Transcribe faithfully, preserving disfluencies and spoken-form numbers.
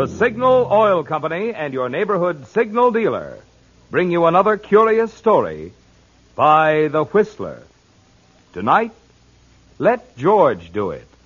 The Signal Oil Company and your neighborhood signal dealer bring you another curious story by The Whistler. Tonight, let George do it.